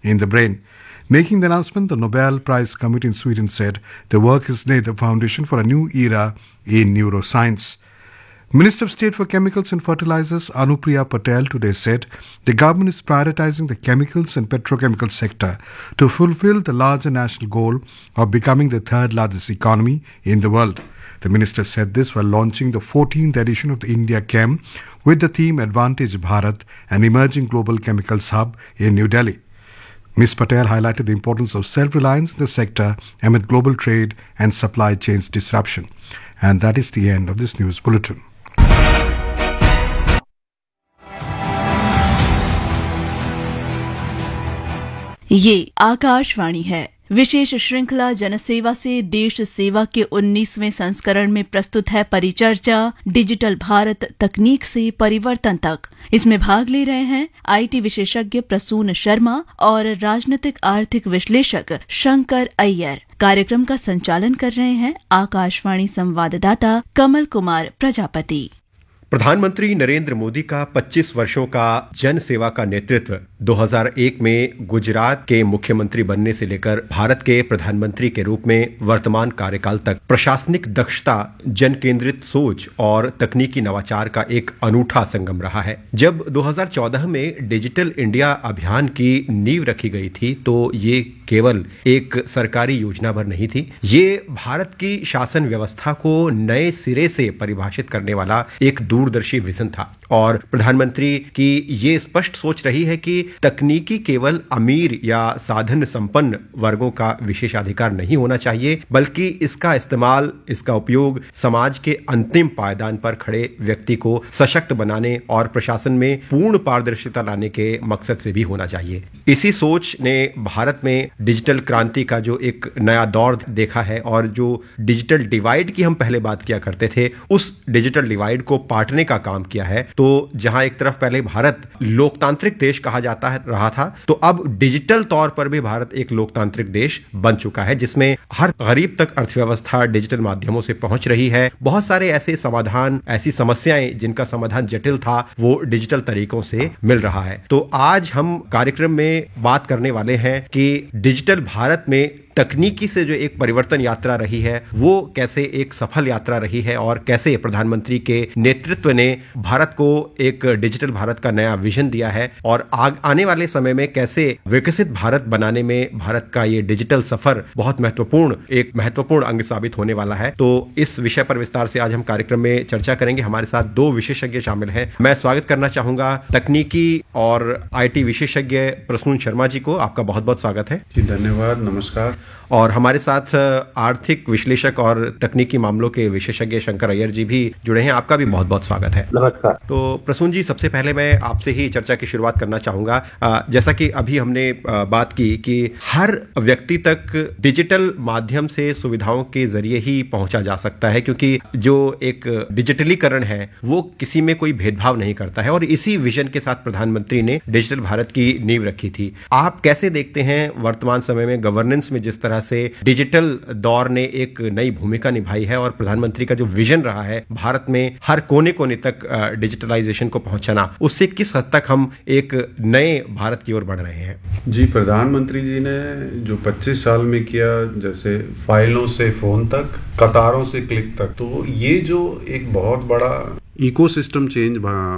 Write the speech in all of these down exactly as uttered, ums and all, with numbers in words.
in the brain. Making the announcement, the Nobel Prize Committee in Sweden said the work has laid the foundation for a new era in neuroscience. Minister of State for Chemicals and Fertilizers Anupriya Patel today said the government is prioritizing the chemicals and petrochemical sector to fulfill the larger national goal of becoming the third largest economy in the world. The minister said this while launching the fourteenth edition of the India Chem with the theme Advantage Bharat, an emerging global chemicals hub in New Delhi. Miz Patel highlighted the importance of self-reliance in the sector amid global trade and supply chains disruption. And that is the end of this news bulletin. ये आकाशवाणी है। विशेष श्रृंखला जनसेवा से देश सेवा के उन्नीसवें संस्करण में प्रस्तुत है परिचर्चा डिजिटल भारत तकनीक से परिवर्तन तक। इसमें भाग ले रहे हैं आईटी विशेषज्ञ प्रसून शर्मा और राजनीतिक आर्थिक विश्लेषक शंकर अय्यर। कार्यक्रम का संचालन कर रहे हैं आकाशवाणी संवाददाता कमल कुमार प्रजापति। प्रधानमंत्री नरेंद्र मोदी का पच्चीस वर्षों का जन सेवा का नेतृत्व दो हज़ार एक में गुजरात के मुख्यमंत्री बनने से लेकर भारत के प्रधानमंत्री के रूप में वर्तमान कार्यकाल तक प्रशासनिक दक्षता, जन केंद्रित सोच और तकनीकी नवाचार का एक अनूठा संगम रहा है। जब दो हज़ार चौदह में डिजिटल इंडिया अभियान की नींव रखी गई थी तो ये केवल एक सरकारी योजना भर नहीं थी, ये भारत की शासन व्यवस्था को नए सिरे से परिभाषित करने वाला एक दूरदर्शी विजन था। और प्रधानमंत्री की ये स्पष्ट सोच रही है कि तकनीकी केवल अमीर या साधन संपन्न वर्गों का विशेषाधिकार नहीं होना चाहिए, बल्कि इसका इस्तेमाल, इसका उपयोग समाज के अंतिम पायदान पर खड़े व्यक्ति को सशक्त बनाने और प्रशासन में पूर्ण पारदर्शिता लाने के मकसद से भी होना चाहिए। इसी सोच ने भारत में डिजिटल क्रांति का जो एक नया दौर देखा है और जो डिजिटल डिवाइड की हम पहले बात किया करते थे, उस डिजिटल डिवाइड को पाटने का काम किया है। तो जहां एक तरफ पहले भारत लोकतांत्रिक देश कहा जाता है रहा था, तो अब डिजिटल तौर पर भी भारत एक लोकतांत्रिक देश बन चुका है, जिसमें हर गरीब तक अर्थव्यवस्था डिजिटल माध्यमों से पहुंच रही है। बहुत सारे ऐसे समाधान, ऐसी समस्याएं जिनका समाधान जटिल था, वो डिजिटल तरीकों से मिल रहा है। तो आज हम कार्यक्रम में बात करने वाले हैं कि डिजिटल भारत में तकनीकी से जो एक परिवर्तन यात्रा रही है वो कैसे एक सफल यात्रा रही है और कैसे प्रधानमंत्री के नेतृत्व ने भारत को एक डिजिटल भारत का नया विजन दिया है और आग, आने वाले समय में कैसे विकसित भारत बनाने में भारत का ये डिजिटल सफर बहुत महत्वपूर्ण एक महत्वपूर्ण अंग साबित होने वाला है। तो इस विषय पर विस्तार से आज हम कार्यक्रम में चर्चा करेंगे। हमारे साथ दो विशेषज्ञ शामिल हैं। मैं स्वागत करना चाहूंगा तकनीकी और आईटी विशेषज्ञ प्रसून शर्मा जी को। आपका बहुत बहुत स्वागत है। जी धन्यवाद, नमस्कार। और हमारे साथ आर्थिक विश्लेषक और तकनीकी मामलों के विशेषज्ञ शंकर अय्यर जी भी जुड़े हैं। आपका भी बहुत बहुत स्वागत है। नमस्कार। तो प्रसून जी, सबसे पहले मैं आपसे ही चर्चा की शुरुआत करना चाहूंगा। जैसा कि अभी हमने बात की कि हर व्यक्ति तक डिजिटल माध्यम से सुविधाओं के जरिए ही पहुंचा जा सकता है, क्योंकि जो एक डिजिटलीकरण है वो किसी में कोई भेदभाव नहीं करता है और इसी विजन के साथ प्रधानमंत्री ने डिजिटल भारत की नींव रखी थी। आप कैसे देखते हैं वर्तमान समय में गवर्नेंस में जिस तरह से डिजिटल दौर ने एक नई भूमिका निभाई है और प्रधानमंत्री का जो विजन रहा है भारत में हर कोने कोने तक डिजिटलाइजेशन को पहुंचाना, उससे किस हद तक हम एक नए भारत की ओर बढ़ रहे हैं? जी, प्रधानमंत्री जी ने जो पच्चीस साल में किया, जैसे फाइलों से फोन तक, कतारों से क्लिक तक, तो ये जो एक बहुत बड़ा इकोसिस्टम चेंज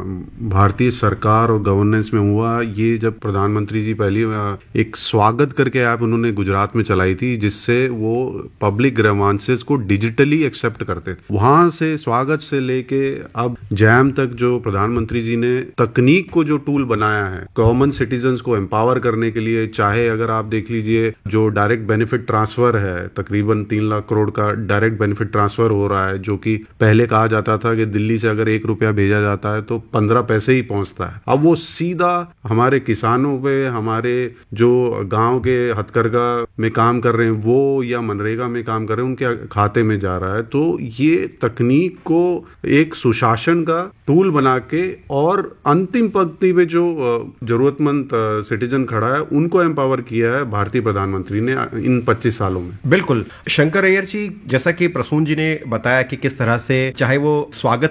भारतीय सरकार और गवर्नेंस में हुआ, ये जब प्रधानमंत्री जी पहली एक स्वागत करके ऐप उन्होंने गुजरात में चलाई थी, जिससे वो पब्लिक ग्रीवांसेस को डिजिटली एक्सेप्ट करते थे। वहां से स्वागत से लेके अब जैम तक जो प्रधानमंत्री जी ने तकनीक को जो टूल बनाया है कॉमन सिटीजन्स को एम्पावर करने के लिए, चाहे अगर आप देख लीजिए जो डायरेक्ट बेनिफिट ट्रांसफर है, तकरीबन तीन लाख करोड़ का डायरेक्ट बेनिफिट ट्रांसफर हो रहा है, जो कि पहले कहा जाता था कि दिल्ली से अगर एक रुपया भेजा जाता है तो पंद्रह पैसे ही पहुंचता है। अब वो सीधा हमारे किसानों पे, हमारे जो गांव के हथकरघा में काम कर रहे हैं वो या मनरेगा में काम कर रहे हैं, उनके खाते में जा रहा है। तो ये तकनीक को एक सुशासन का टूल बना के और अंतिम पंक्ति में जो जरूरतमंद सिटीजन खड़ा है उनको एम्पावर किया है भारतीय प्रधानमंत्री ने इन पच्चीस सालों में। बिल्कुल। शंकर अय्यर जी, जैसा कि प्रसून जी ने बताया कि किस तरह से चाहे वो स्वागत पहल हो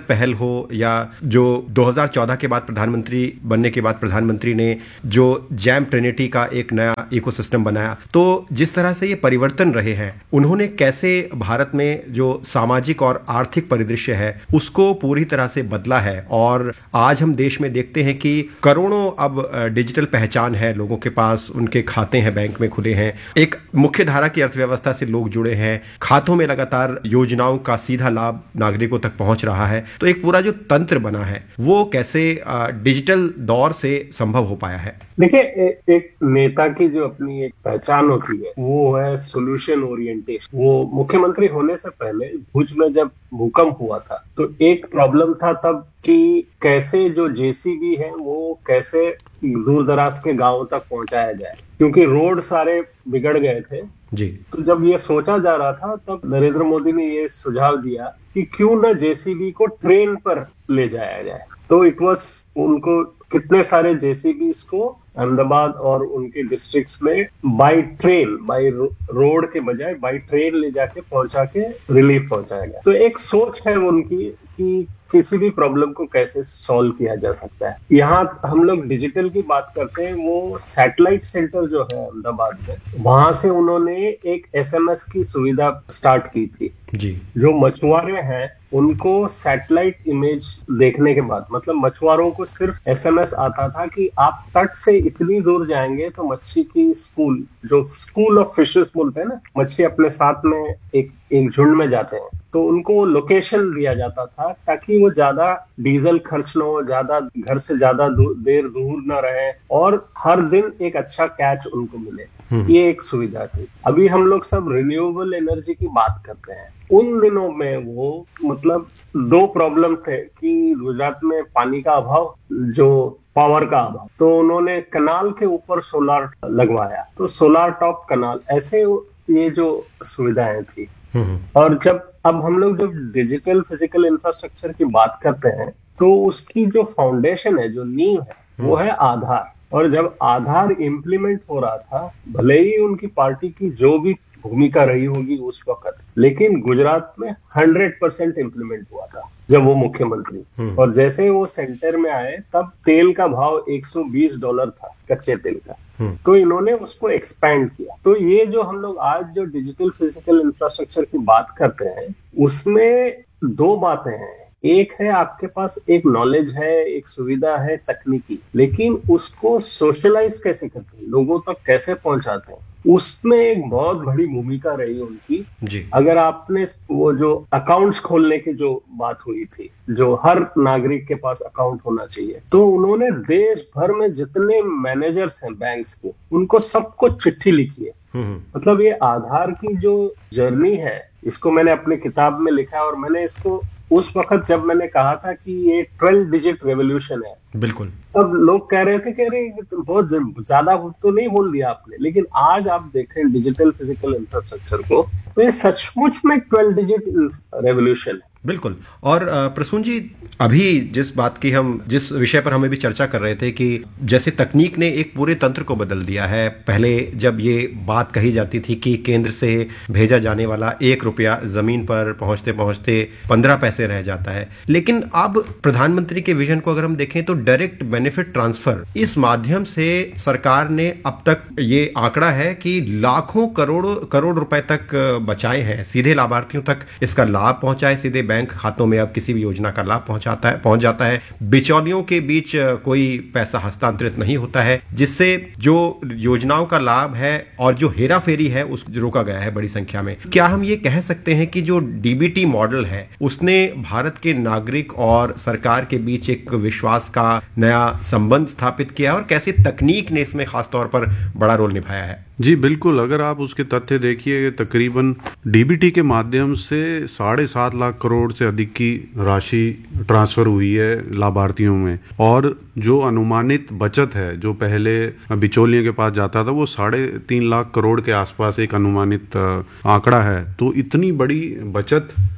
हो या जो दो हज़ार चौदह के बाद प्रधानमंत्री बनने के बाद प्रधानमंत्री ने जो जैम ट्रिनिटी का एक नया इकोसिस्टम बनाया, तो जिस तरह से ये परिवर्तन रहे हैं, उन्होंने कैसे भारत में जो सामाजिक और आर्थिक परिदृश्य है उसको पूरी तरह से बदला है। और आज हम देश में देखते हैं कि करोड़ों अब डिजिटल पहचान है लोगों के पास, उनके खाते हैं बैंक में खुले हैं, एक मुख्य धारा की अर्थव्यवस्था से लोग जुड़े हैं, खातों में लगातार योजनाओं का सीधा लाभ नागरिकों तक पहुंच रहा है। तो एक पूरा जो तंत्र बना है वो कैसे डिजिटल दौर से संभव हो पाया है? देखिए, ए, एक नेता की जो अपनी एक पहचान होती है वो है सोल्यूशन ओरिएंटेशन। वो मुख्यमंत्री होने से पहले भुज में जब भूकंप हुआ था तो एक प्रॉब्लम था तब कि कैसे जो जेसीबी है वो कैसे दूर दराज के गांवों तक पहुंचाया जाए, क्योंकि रोड सारे बिगड़ गए थे जी। तो जब ये सोचा जा रहा था तब नरेंद्र मोदी ने ये सुझाव दिया कि क्यों न जेसीबी को ट्रेन पर ले जाया जाए। तो इट वाज उनको कितने सारे जेसीबीज को अहमदाबाद और उनके डिस्ट्रिक्ट्स में बाय ट्रेन, बाय रोड के बजाय बाय ट्रेन ले जाके पहुंचा के रिलीफ पहुंचाया गया। तो एक सोच है उनकी कि किसी भी प्रॉब्लम को कैसे सॉल्व किया जा सकता है। यहाँ हम लोग डिजिटल की बात करते हैं, वो सैटेलाइट सेंटर जो है अहमदाबाद में, वहां से उन्होंने एक एसएमएस की सुविधा स्टार्ट की थी जी। जो मछुआरे हैं उनको सैटेलाइट इमेज देखने के बाद, मतलब मछुआरों को सिर्फ एसएमएस आता था कि आप तट से इतनी दूर जाएंगे तो मच्छी की स्कूल, जो स्कूल ऑफ फिशेस बोलते हैं ना, मच्छी अपने साथ में एक एक झुंड में जाते हैं, तो उनको लोकेशन दिया जाता था ताकि वो ज्यादा डीजल खर्च न हो, ज्यादा घर से ज्यादा देर दूर न रहे और हर दिन एक अच्छा कैच उनको मिले। ये एक सुविधा थी। अभी हम लोग सब रिन्यूएबल एनर्जी की बात करते हैं। उन दिनों में वो मतलब दो प्रॉब्लम थे कि गुजरात में पानी का अभाव, जो पावर का अभाव, तो उन्होंने कनाल के ऊपर सोलार लगवाया, तो सोलार टॉप कनाल, ऐसे ये जो सुविधाएं थी। और जब अब हम लोग जब डिजिटल फिजिकल इंफ्रास्ट्रक्चर की बात करते हैं तो उसकी जो फाउंडेशन है, जो नींव है, वो है आधार। और जब आधार इम्प्लीमेंट हो रहा था, भले ही उनकी पार्टी की जो भी भूमिका रही होगी उस वक्त, लेकिन गुजरात में हंड्रेड परसेंट इम्प्लीमेंट हुआ था जब वो मुख्यमंत्री। और जैसे वो सेंटर में आए तब तेल का भाव एक सौ बीस डॉलर था, कच्चे तेल का, तो इन्होंने उसको एक्सपैंड किया। तो ये जो हम लोग आज जो डिजिटल फिजिकल इंफ्रास्ट्रक्चर की बात करते हैं उसमें दो बातें हैं। एक है आपके पास एक नॉलेज है, एक सुविधा है तकनीकी, लेकिन उसको सोशलाइज कैसे करते हैं, लोगों तक कैसे पहुंचाते हैं, उसमें एक बहुत बड़ी भूमिका रही उनकी जी। अगर आपने वो जो अकाउंट्स खोलने की जो बात हुई थी, जो हर नागरिक के पास अकाउंट होना चाहिए, तो उन्होंने देश भर में जितने मैनेजर्स हैं बैंक्स के, उनको सबको चिट्ठी लिखी है। मतलब ये आधार की जो जर्नी है, इसको मैंने अपनी किताब में लिखा है और मैंने इसको उस वक्त जब मैंने कहा था कि ये ट्वेल्व डिजिट रेवोल्यूशन है, बिल्कुल, तब लोग कह रहे थे कि अरे बहुत ज्यादा तो नहीं बोल दिया आपने, लेकिन आज आप देखें डिजिटल फिजिकल इंफ्रास्ट्रक्चर को तो ये सचमुच में ट्वेल्व डिजिट रेवोल्यूशन है। बिल्कुल। और प्रसून जी, अभी जिस बात की हम जिस विषय पर हमें भी चर्चा कर रहे थे कि जैसे तकनीक ने एक पूरे तंत्र को बदल दिया है। पहले जब ये बात कही जाती थी कि केंद्र से भेजा जाने वाला एक रुपया जमीन पर पहुंचते पहुंचते पंद्रह पैसे रह जाता है, लेकिन अब प्रधानमंत्री के विजन को अगर हम देखें तो डायरेक्ट बेनिफिट ट्रांसफर, इस माध्यम से सरकार ने अब तक ये आंकड़ा है कि लाखों करोड़ों करोड़ रुपए तक बचाए हैं, सीधे लाभार्थियों तक इसका लाभ पहुंचाए, सीधे बैंक खातों में अब किसी भी योजना का लाभ पहुंचाता है पहुंच जाता है, बिचौलियों के बीच कोई पैसा हस्तांतरित नहीं होता है, जिससे जो योजनाओं का लाभ है और जो हेरा फेरी है उस रोका गया है बड़ी संख्या में। क्या हम ये कह सकते हैं कि जो डीबीटी मॉडल है उसने भारत के नागरिक और सरकार के बीच एक विश्वास का नया संबंध स्थापित किया और कैसे तकनीक ने इसमें खासतौर पर बड़ा रोल निभाया है? जी बिल्कुल, अगर आप उसके तथ्य देखिए, तकरीबन डीबीटी के माध्यम से साढ़े सात लाख करोड़ से अधिक की राशि ट्रांसफर हुई है लाभार्थियों में, और जो अनुमानित बचत है जो पहले बिचौलियों के पास जाता था वो साढ़े तीन लाख करोड़ के आसपास एक अनुमानित आंकड़ा है। तो इतनी बड़ी बचत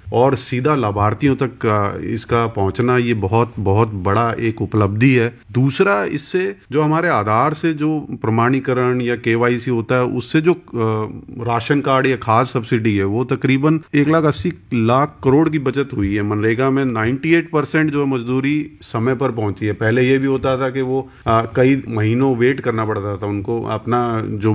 और सीधा लाभार्थियों तक इसका पहुंचना ये बहुत बहुत बड़ा एक उपलब्धि है। दूसरा, इससे जो हमारे आधार से जो प्रमाणीकरण या केवाईसी होता है उससे जो राशन कार्ड या खाद सब्सिडी है वो तकरीबन एक लाख अस्सी लाख करोड़ की बचत हुई है। मनरेगा में अट्ठानवे परसेंट जो मजदूरी समय पर पहुंची है। पहले ये भी होता था कि वो आ, कई महीनों वेट करना पड़ता था उनको अपना जो